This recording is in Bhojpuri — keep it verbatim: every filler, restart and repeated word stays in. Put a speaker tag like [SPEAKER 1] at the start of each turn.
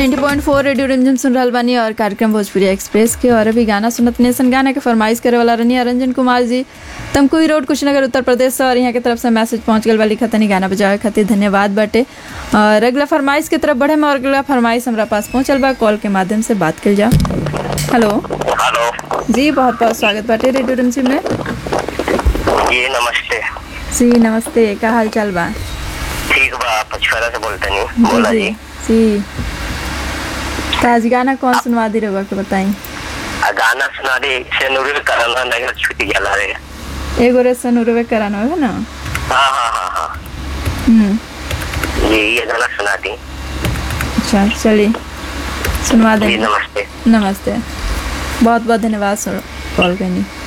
[SPEAKER 1] नब्बे पॉइंट चार रेडियो रंजन सुन रहल बानी और कार्यक्रम भोजपुरी एक्सप्रेस के। और अभी गाना सुनत नेसन गाना के फरमाइश करे वाला रनिया रंजन कुमार जी तमकुई रोड कुशीनगर उत्तर प्रदेश से। और यहाँ की तरफ से मैसेज पहुँच गल वाली खतनी गाना बजावे खातिर धन्यवाद बाटे। और अगला फरमाइश की तरफ बढ़े में और अगला फरमाइश हमारा पास पहुँचल बा, कॉल के माध्यम से बात कर जाओ। हेलो
[SPEAKER 2] हेलो
[SPEAKER 1] जी, बहुत बहुत स्वागत बाटे रेडियो रंजन में।
[SPEAKER 2] जी नमस्ते।
[SPEAKER 1] जी नमस्ते, का हाल चाल बा?
[SPEAKER 2] ठीक बा, पचफेरा से बोलते नहीं बोला जी।
[SPEAKER 1] जी ताज गाना कौन सुनवा दी रहुआ के बताई?
[SPEAKER 2] गाना सुना दे से नूरे कराना नहीं छुट्टी गला रे
[SPEAKER 1] एगो रे सनुरवे कराना है ना।
[SPEAKER 2] हाँ हाँ हाँ हाँ
[SPEAKER 1] हम्म
[SPEAKER 2] जी, ये गाना सुना दी।
[SPEAKER 1] अच्छा चलिए सुनवा
[SPEAKER 2] जी
[SPEAKER 1] देंगे।
[SPEAKER 2] नमस्ते।
[SPEAKER 1] नमस्ते, बहुत बहुत धन्यवाद सर कॉल करने।